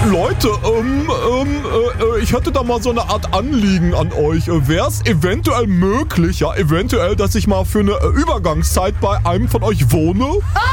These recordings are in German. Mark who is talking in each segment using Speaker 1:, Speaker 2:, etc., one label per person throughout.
Speaker 1: Leute, ich hätte da mal so eine Art Anliegen an euch. Wäre es eventuell möglich, dass ich mal für eine Übergangszeit bei einem von euch wohne?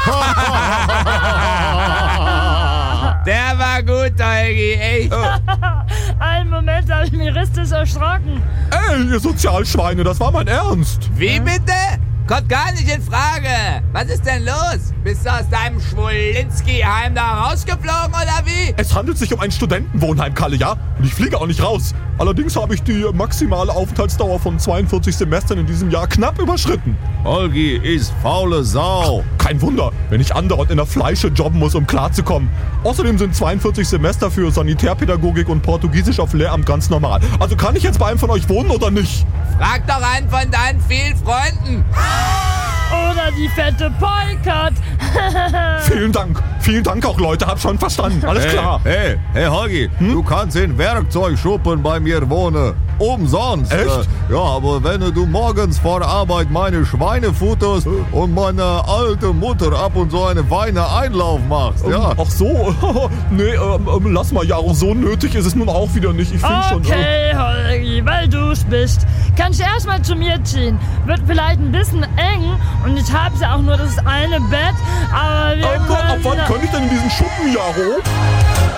Speaker 2: Der war gut, Holgi, echt.
Speaker 3: Einen Moment, da habe ich mich richtig erschrocken.
Speaker 1: Ey, ihr Sozialschweine, das war mein Ernst.
Speaker 2: Wie bitte? Kommt gar nicht in Frage. Was ist denn los? Bist du aus deinem Schwolinski-Heim da rausgeflogen, oder wie?
Speaker 1: Es handelt sich um ein Studentenwohnheim, Kalle, ja? Und ich fliege auch nicht raus. Allerdings habe ich die maximale Aufenthaltsdauer von 42 Semestern in diesem Jahr knapp überschritten.
Speaker 4: Holgi ist faule Sau.
Speaker 1: Kein Wunder, wenn ich andauernd in der Fleische jobben muss, um klarzukommen. Außerdem sind 42 Semester für Sanitärpädagogik und Portugiesisch auf Lehramt ganz normal. Also kann ich jetzt bei einem von euch wohnen oder nicht?
Speaker 2: Frag doch einen von deinen vielen Freunden.
Speaker 3: Oder die fette Polkat.
Speaker 1: Vielen Dank auch, Leute, hab schon verstanden. Alles klar.
Speaker 4: Hey, Holgi, du kannst in Werkzeugschuppen bei mir wohnen. Umsonst.
Speaker 1: Echt?
Speaker 4: Ja, aber wenn du morgens vor der Arbeit meine Schweine futterst und meine alte Mutter ab und so eine Weine-Einlauf machst, ja.
Speaker 1: Ach so, nee, lass mal, Jaro, so nötig ist es nun auch wieder nicht. Ich finde schon...
Speaker 3: Okay, Holgi, weil du's bist. Kannst du erstmal zu mir ziehen. Wird vielleicht ein bisschen eng und ich habe ja auch nur das eine Bett, aber wir
Speaker 1: ab wann könnte ich denn in diesen Schuppen, Jaro?